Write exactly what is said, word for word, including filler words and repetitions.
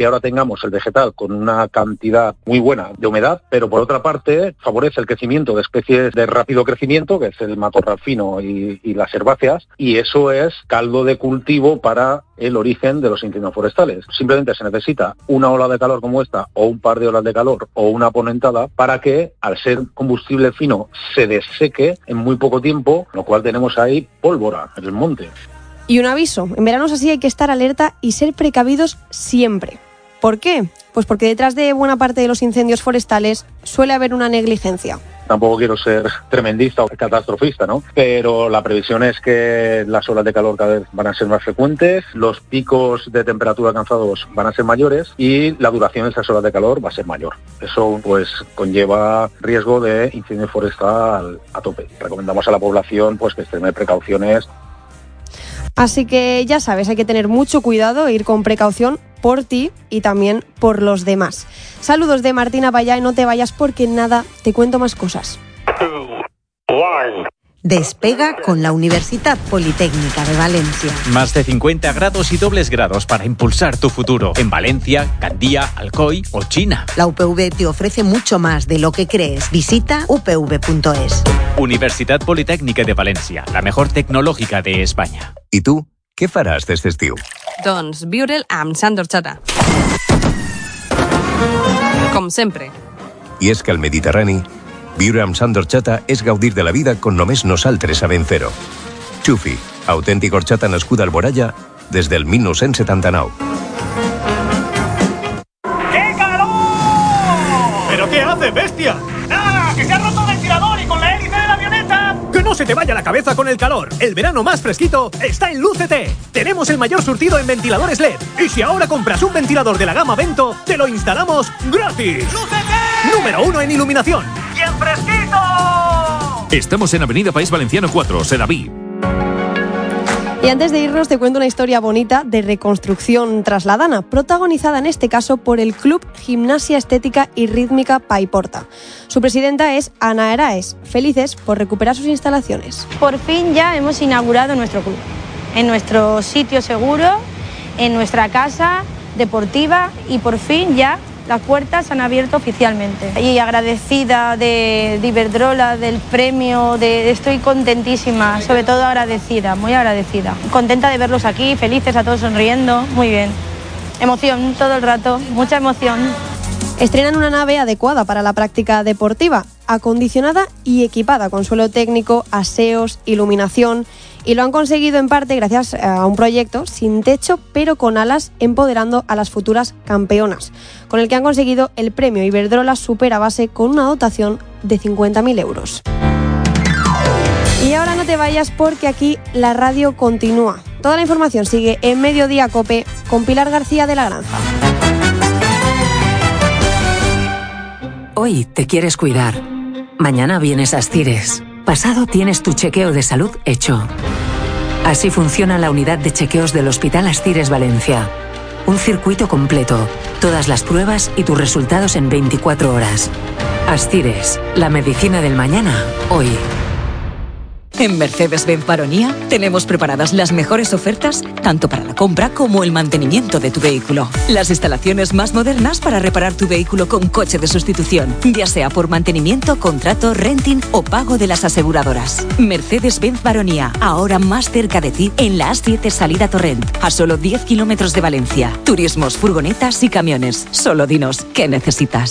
que ahora tengamos el vegetal con una cantidad muy buena de humedad, pero por otra parte favorece el crecimiento de especies de rápido crecimiento, que es el matorral fino y, y las herbáceas, y eso es caldo de cultivo para el origen de los incendios forestales. Simplemente se necesita una ola de calor como esta, o un par de olas de calor, o una ponentada, para que, al ser combustible fino, se deseque en muy poco tiempo, lo cual tenemos ahí pólvora en el monte. Y un aviso, en veranos así hay que estar alerta y ser precavidos siempre. ¿Por qué? Pues porque detrás de buena parte de los incendios forestales suele haber una negligencia. Tampoco quiero ser tremendista o catastrofista, ¿no? Pero la previsión es que las olas de calor cada vez van a ser más frecuentes, los picos de temperatura alcanzados van a ser mayores y la duración de esas olas de calor va a ser mayor. Eso pues conlleva riesgo de incendio forestal a tope. Recomendamos a la población pues que extreme precauciones. Así que ya sabes, hay que tener mucho cuidado e ir con precaución por ti y también por los demás. Saludos de Martina Payá y no te vayas porque nada, te cuento más cosas. Despega con la Universitat Politécnica de Valencia. Más de cincuenta grados y dobles grados para impulsar tu futuro en Valencia, Gandía, Alcoy o China. La U P V te ofrece mucho más de lo que crees. Visita u p v punto es. Universitat Politécnica de Valencia, la mejor tecnológica de España. ¿Y tú? Què faràs d'aquest estiu? Doncs viure'l amb Sant d'Orxata. Com sempre. I és que al Mediterrani, viure amb Sant d'Orxata és gaudir de la vida com només nosaltres sabem fer-ho. Xufi, autèntic horchata nascuda a Alboraya des del mil nou-cents setanta-nou. ¡Qué calor! ¿Pero qué hace, bestia? ¡Nada! ¡Que se ha roto el ventilador y con la hélice de la avioneta! ¡Que no se te vaya la cabeza con el calor! El verano más fresquito está en Lucete. Tenemos el mayor surtido en ventiladores L E D. Y si ahora compras un ventilador de la gama Vento, te lo instalamos gratis. ¡Lucete! Número uno en iluminación. ¡Y en fresquito! Estamos en Avenida País Valenciano cuatro, Sedaví. Y antes de irnos te cuento una historia bonita de reconstrucción trasladana, protagonizada en este caso por el Club Gimnasia Estética y Rítmica Paiporta. Su presidenta es Ana Eraes, felices por recuperar sus instalaciones. Por fin ya hemos inaugurado nuestro club, en nuestro sitio seguro, en nuestra casa deportiva y por fin ya las puertas se han abierto oficialmente. Y agradecida de, de Iberdrola, del premio, de, estoy contentísima, sobre todo agradecida, muy agradecida. Contenta de verlos aquí, felices, a todos sonriendo, muy bien. Emoción todo el rato, mucha emoción. Estrenan una nave adecuada para la práctica deportiva, acondicionada y equipada con suelo técnico, aseos, iluminación, y lo han conseguido en parte gracias a un proyecto sin techo pero con alas, empoderando a las futuras campeonas, con el que han conseguido el premio Iberdrola Superabase con una dotación de cincuenta mil euros. Y ahora no te vayas porque aquí la radio continúa. Toda la información sigue en Mediodía Cope con Pilar García de la Granza. Hoy te quieres cuidar. Mañana vienes a Astires. Pasado tienes tu chequeo de salud hecho. Así funciona la unidad de chequeos del Hospital Astires Valencia. Un circuito completo, todas las pruebas y tus resultados en veinticuatro horas. Astires, la medicina del mañana, hoy. En Mercedes-Benz Baronía tenemos preparadas las mejores ofertas tanto para la compra como el mantenimiento de tu vehículo. Las instalaciones más modernas para reparar tu vehículo con coche de sustitución, ya sea por mantenimiento, contrato, renting o pago de las aseguradoras. Mercedes-Benz Baronía, ahora más cerca de ti en la A siete salida Torrent, a solo diez kilómetros de Valencia. Turismos, furgonetas y camiones. Solo dinos, ¿qué necesitas?